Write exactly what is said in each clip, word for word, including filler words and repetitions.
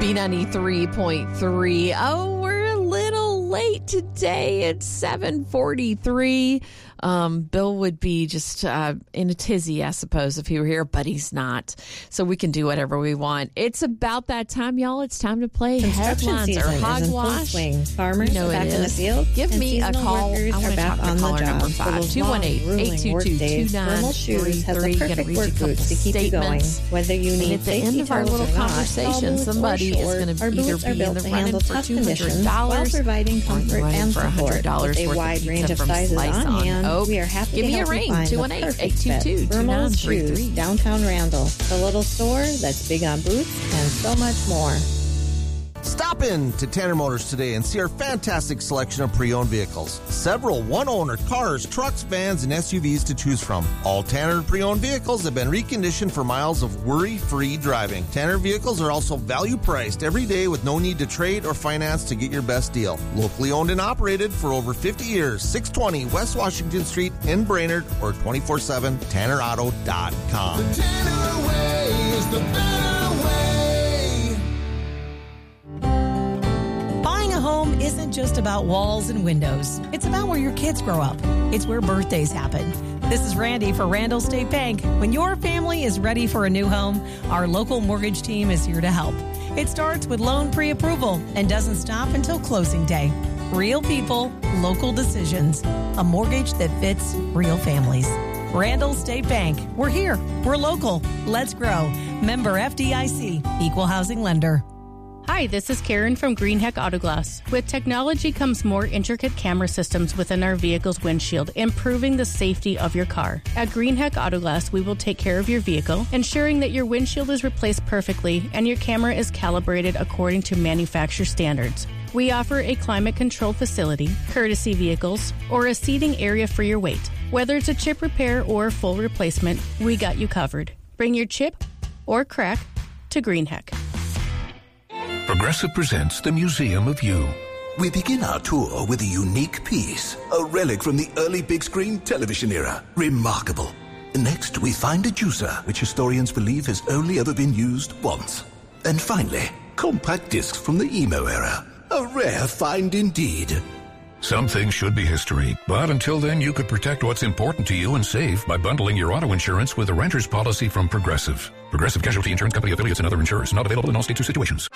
B ninety-three point three. Oh, we're a little late today. It's seven forty-three. Um, Bill would be just uh, in a tizzy, I suppose, if he were here, but he's not. So we can do whatever we want. It's about that time, y'all. It's time to play headlines or hogwash. Farmers you know are back in the field. Give and me a call. I want to talk to caller number five. two one eight, eight two two, two nine three three. You're going to read a couple to keep you going. statements. Whether you need And at the end of our little conversation, somebody is going to either be in the running for two hundred dollars while providing comfort and for one hundred dollars support. With a worth wide of range pizza of from sizes Slice on hand, Oak. we are happy Give to me a help ring, you find two the one eight, perfect eight two two, fit. two nine Vermal's three three. Shoes, downtown Randall, the little store that's big on boots and so much more. Stop in to Tanner Motors today and see our fantastic selection of pre-owned vehicles. Several one-owner cars, trucks, vans, and S U Vs to choose from. All Tanner pre-owned vehicles have been reconditioned for miles of worry-free driving. Tanner vehicles are also value-priced every day with no need to trade or finance to get your best deal. Locally owned and operated for over fifty years. six twenty West Washington Street in Brainerd or twenty-four seven Tanner Auto dot com. The Tanner way is the better way. Buying a home isn't just about walls and windows. It's about where your kids grow up. It's where birthdays happen. This is Randy for Randall State Bank. When your family is ready for a new home, our local mortgage team is here to help. It starts with loan pre-approval and doesn't stop until closing day. Real people, local decisions. A mortgage that fits real families. Randall State Bank. We're here. We're local. Let's grow. Member F D I C. Equal housing lender. Hi, this is Karen from Greenheck Autoglass. With technology comes more intricate camera systems within our vehicle's windshield, improving the safety of your car. At Greenheck Autoglass, we will take care of your vehicle, ensuring that your windshield is replaced perfectly and your camera is calibrated according to manufacturer standards. We offer a climate-controlled facility, courtesy vehicles, or a seating area for your weight. Whether it's a chip repair or full replacement, we got you covered. Bring your chip or crack to Greenheck. Progressive presents the Museum of You. We begin our tour with a unique piece, a relic from the early big screen television era. Remarkable. Next, we find a juicer, which historians believe has only ever been used once. And finally, compact discs from the emo era. A rare find indeed. Some things should be history, but until then, you could protect what's important to you and save by bundling your auto insurance with a renter's policy from Progressive. Progressive Casualty Insurance Company affiliates and other insurers. Not available in all states or situations.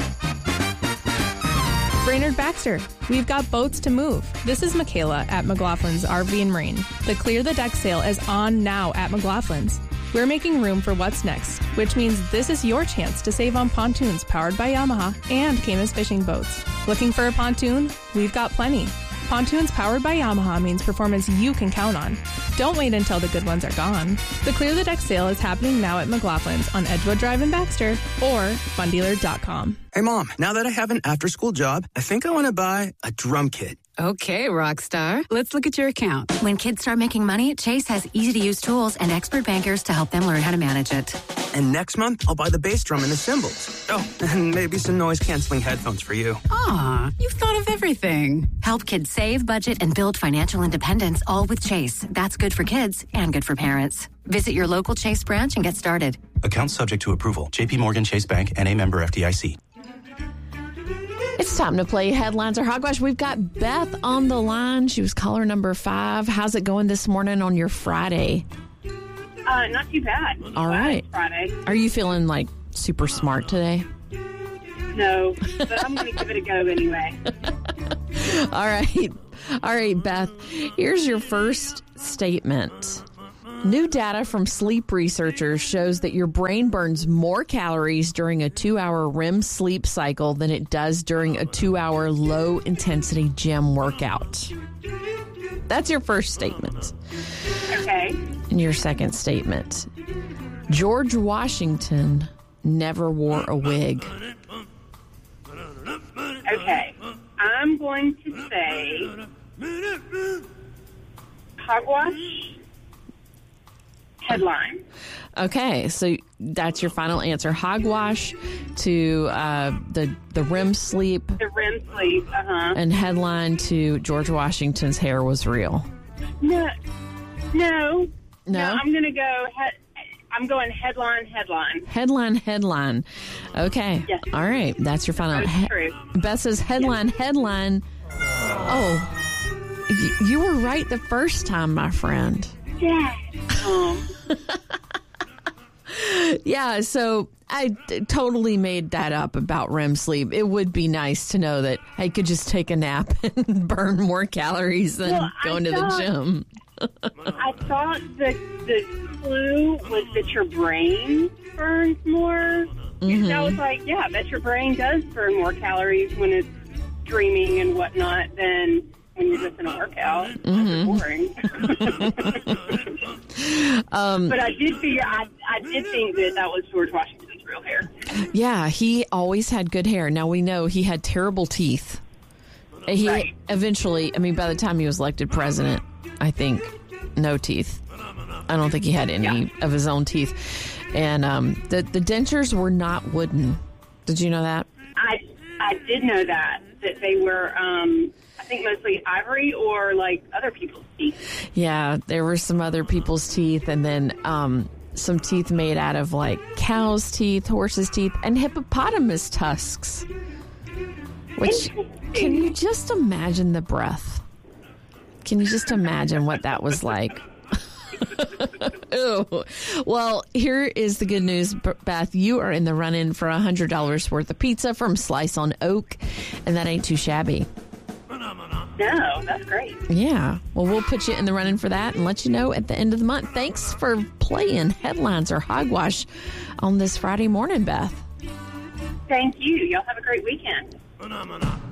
Brainerd Baxter, we've got boats to move. This is Michaela at McLaughlin's R V and Marine. The Clear the Deck sale is on now at McLaughlin's. We're making room for what's next, which means this is your chance to save on pontoons powered by Yamaha and Caymas fishing boats. Looking for a pontoon? We've got plenty. Pontoons powered by Yamaha means performance you can count on. Don't wait until the good ones are gone. The Clear the Deck sale is happening now at McLaughlin's on Edgewood Drive in Baxter or fun dealer dot com. Hey, Mom, now that I have an after-school job, I think I want to buy a drum kit. Okay, Rockstar. Let's look at your account. When kids start making money, Chase has easy-to-use tools and expert bankers to help them learn how to manage it. And next month, I'll buy the bass drum and the cymbals. Oh, and maybe some noise-canceling headphones for you. Aw, you've thought of everything. Help kids save, budget, and build financial independence, all with Chase. That's good for kids and good for parents. Visit your local Chase branch and get started. Account subject to approval. J P Morgan Chase Bank, N A member F D I C. It's time to play Headlines or Hogwash. We've got Beth on the line. She was caller number five. How's it going this morning on your Friday? Uh, not too bad. All right. Friday. Are you feeling like super smart today? No, but I'm going to give it a go anyway. All right. All right, Beth. Here's your first statement. New data from sleep researchers shows that your brain burns more calories during a two-hour R E M sleep cycle than it does during a two-hour low-intensity gym workout. That's your first statement. Okay. And your second statement. George Washington never wore a wig. Okay. I'm going to say hogwash. Headline. Okay, so that's your final answer. Hogwash to uh, the the R E M sleep. The R E M sleep, uh-huh. And headline to George Washington's hair was real. No. No. No? I'm going to go he- I'm going headline, headline. Headline, headline. Okay. Yes. All right. That's your final. That's true. Beth says headline, yes. headline. Oh, y- you were right the first time, my friend. Yeah. Um. Yeah, so I t- totally made that up about R E M sleep. It would be nice to know that I could just take a nap and burn more calories than well, going I to thought, the gym. I thought the, the clue was that your brain burns more. Mm-hmm. So I was like, yeah, I bet your brain does burn more calories when it's dreaming and whatnot than when you're just in a workout. Mm-hmm. That's boring. um, but I did figure, I, I did think that that was George Washington's real hair. Yeah, he always had good hair. Now we know he had terrible teeth. He right. eventually, I mean, by the time he was elected president, I think no teeth. I don't think he had any yeah. of his own teeth. And um, the, the dentures were not wooden. Did you know that? I, I did know that, that they were... Um, I think mostly ivory or like other people's teeth. Yeah, there were some other people's teeth, and then um, some teeth made out of like cow's teeth, horse's teeth, and hippopotamus tusks. Which, can you just imagine the breath? Can you just imagine what that was like? Ew. Well, here is the good news, Beth. You are in the run-in for one hundred dollars worth of pizza from Slice on Oak, and that ain't too shabby. No, that's great. Yeah. Well, we'll put you in the running for that and let you know at the end of the month. Thanks for playing Headlines or Hogwash on this Friday morning, Beth. Thank you. Y'all have a great weekend.